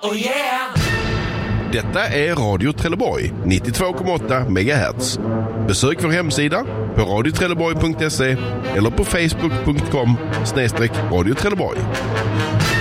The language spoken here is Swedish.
Oh yeah! Detta är Radio Trelleborg 92,8 MHz. Besök vår hemsida på radiotrelleborg.se eller på facebook.com/Radio Trelleborg.